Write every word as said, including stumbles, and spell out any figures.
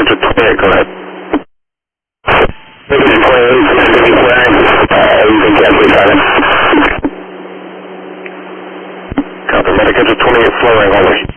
Medicated twenty-eight, go ahead. twenty-eight, Pacific Flag, uh, using Gatsby silent. Copy, Medicated twenty-eight, flowing only.